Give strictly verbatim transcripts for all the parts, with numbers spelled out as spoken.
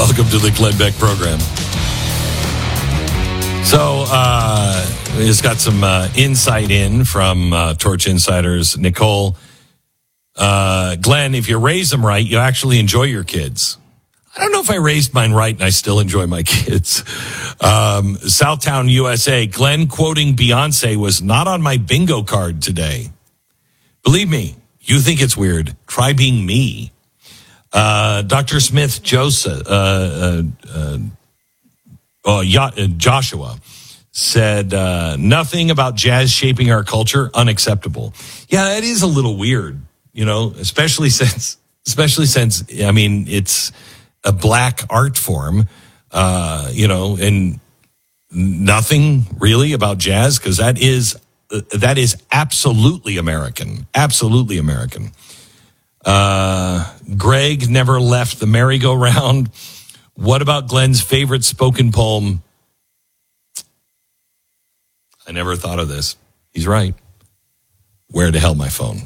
Welcome to the Glenn Beck program. So, uh, we just got some uh, insight in from uh, Torch Insiders. Nicole, uh, Glenn, if you raise them right, you actually enjoy your kids. I don't know if I raised mine right and I still enjoy my kids. Um, Southtown, U S A, Glenn quoting Beyonce was not on my bingo card today. Believe me, you think it's weird. Try being me. Uh, Doctor Smith Joseph, uh, uh, uh, oh, uh, Joshua said, uh, nothing about jazz shaping our culture, unacceptable. Yeah, that is a little weird, you know, especially since, especially since, I mean, it's a black art form, uh, you know, and nothing really about jazz, because that is, uh, that is absolutely American, absolutely American. Uh, Greg never left the merry-go-round. What about Glenn's favorite spoken poem? I never thought of this. He's right. Where the hell my phone?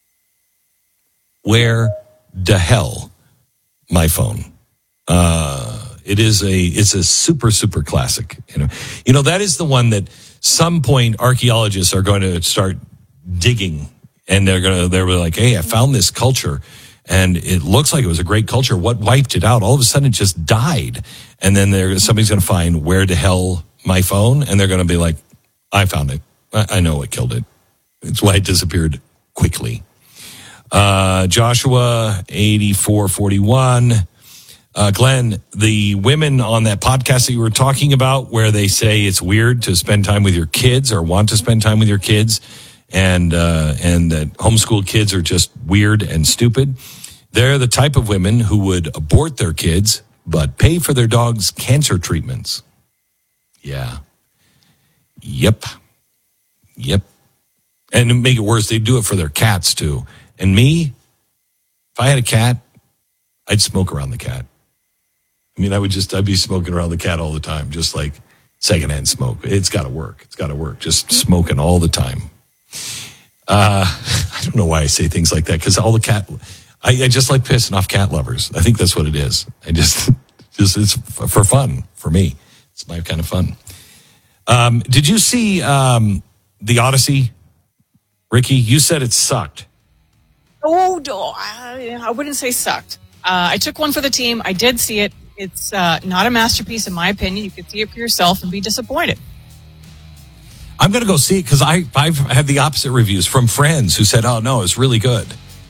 Where the hell my phone? Uh, it is a, it's a super, super classic. You know, you know, that is the one that some point archaeologists are going to start digging. And they're going to, they're like, hey, I found this culture and it looks like it was a great culture. What wiped it out? All of a sudden it just died. And then there, somebody's going to find where the hell my phone? And they're going to be like, I found it. I, I know what killed it. It's why it disappeared quickly. Uh, Joshua eighty-four forty-one. Uh, Glenn, the women on that podcast that you were talking about where they say it's weird to spend time with your kids or want to spend time with your kids, and uh, and that homeschooled kids are just weird and stupid. They're the type of women who would abort their kids but pay for their dogs' cancer treatments. Yeah. Yep. Yep. And to make it worse, they do it for their cats, too. And me, if I had a cat, I'd smoke around the cat. I mean, I would just, I'd be smoking around the cat all the time, just like secondhand smoke. It's got to work. It's got to work. Just smoking all the time. Uh, I don't know why I say things like that, because all the cat, I, I just like pissing off cat lovers. I think that's what it is. I just, just it's for fun for me. It's my kind of fun. Um, did you see um, the Odyssey, Ricky? You said it sucked. Oh, no, I, I wouldn't say sucked. Uh, I took one for the team. I did see it. It's uh, not a masterpiece, in my opinion. You could see it for yourself and be disappointed. I'm going to go see it because I, I've had the opposite reviews from friends who said, oh, no, it's really good.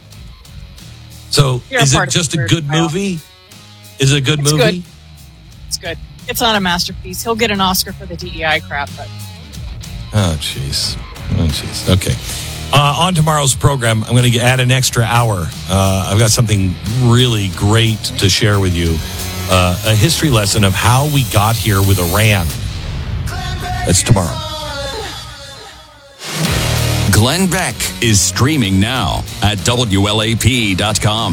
So You're is a it just a good style. movie? Is it a good it's movie? Good. It's good. It's not a masterpiece. He'll get an Oscar for the D E I crap. But Oh, jeez. Oh, jeez. Okay. Uh, on tomorrow's program, I'm going to add an extra hour. Uh, I've got something really great to share with you. Uh, a history lesson of how we got here with Iran. That's tomorrow. Glenn Beck is streaming now at W L A P dot com.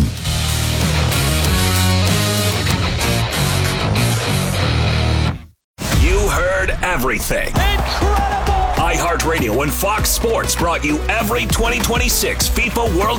You heard everything. Incredible! iHeartRadio and Fox Sports brought you every twenty twenty-six FIFA World